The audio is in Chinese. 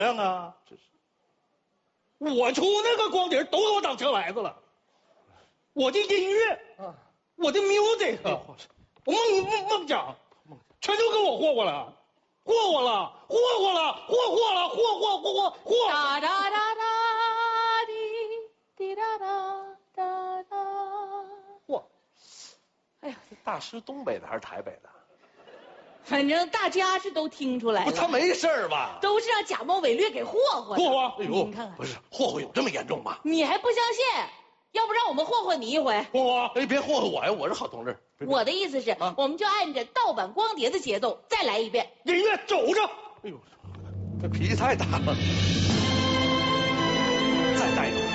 样啊？这是，我出那个光碟都给我当车牌子了。我的音乐啊，我的 music， 我梦想，全都给我霍霍了，霍霍了，霍霍了，霍霍了，霍。 哒哒哒哒滴哒哒哒哒。 嚯！ 哎呀， 大师东北的还是台北的？ 反正大家是都听出来了， 他没事儿吧？ 都是让假冒伪劣给霍霍的。 霍霍！ 哎呦， 你看看， 不是霍霍有这么严重吗？ 你还不相信？要不让我们霍霍你一回？ 霍霍！ 哎，别霍霍我呀，我是好同志。 我的意思是，我们就按着盗版光碟的节奏再来一遍。 音乐走着。 哎呦，这脾气太大了。再待一会儿。